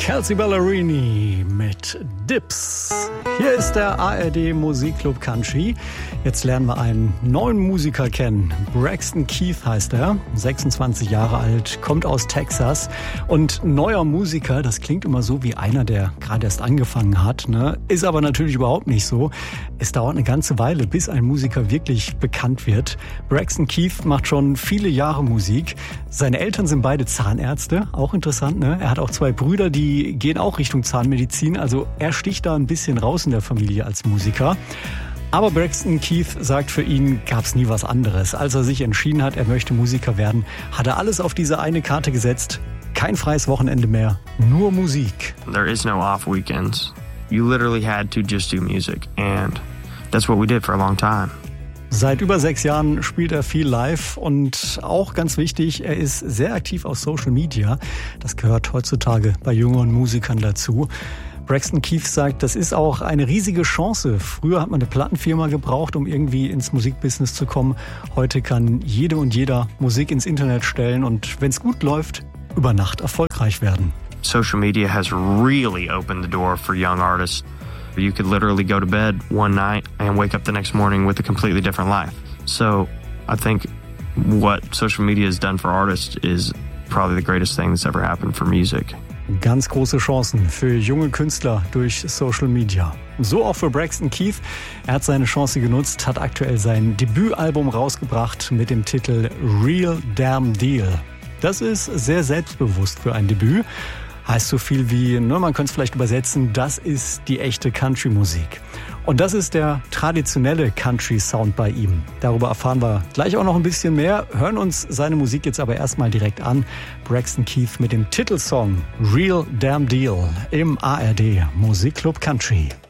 Kelsea Ballerini mit Dips. Hier ist der ARD Musikclub Country. Jetzt lernen wir einen neuen Musiker kennen. Braxton Keith heißt er, 26 Jahre alt, kommt aus Texas. Und neuer Musiker, das klingt immer so wie einer, der gerade erst angefangen hat, ne? Ist aber natürlich überhaupt nicht so. Es dauert eine ganze Weile, bis ein Musiker wirklich bekannt wird. Braxton Keith macht schon viele Jahre Musik. Seine Eltern sind beide Zahnärzte, auch interessant, ne? Er hat auch 2 Brüder, die gehen auch Richtung Zahnmedizin. Also er sticht da ein bisschen raus in der Familie als Musiker. Aber Braxton Keith sagt, für ihn gab es nie was anderes. Als er sich entschieden hat, er möchte Musiker werden, hat er alles auf diese eine Karte gesetzt. Kein freies Wochenende mehr, nur Musik. There is no off weekends. You literally had to just do music. And that's what we did for a long time. Seit über 6 Jahren spielt er viel live und auch ganz wichtig, er ist sehr aktiv auf Social Media. Das gehört heutzutage bei jüngeren Musikern dazu. Braxton Keith sagt, das ist auch eine riesige Chance. Früher hat man eine Plattenfirma gebraucht, um irgendwie ins Musikbusiness zu kommen. Heute kann jede und jeder Musik ins Internet stellen und wenn es gut läuft, über Nacht erfolgreich werden. Social media has really opened the door for young artists. You could literally go to bed one night and wake up the next morning with a completely different life. So I think what social media has done for artists is probably the greatest thing that's ever happened for music. Ganz große Chancen für junge Künstler durch Social Media. So auch für Braxton Keith. Er hat seine Chance genutzt, hat aktuell sein Debütalbum rausgebracht mit dem Titel Real Damn Deal. Das ist sehr selbstbewusst für ein Debüt. Heißt so viel wie, man könnte es vielleicht übersetzen, das ist die echte Country-Musik. Und das ist der traditionelle Country-Sound bei ihm. Darüber erfahren wir gleich auch noch ein bisschen mehr, hören uns seine Musik jetzt aber erstmal direkt an. Braxton Keith mit dem Titelsong Real Damn Deal im ARD Musikclub Country.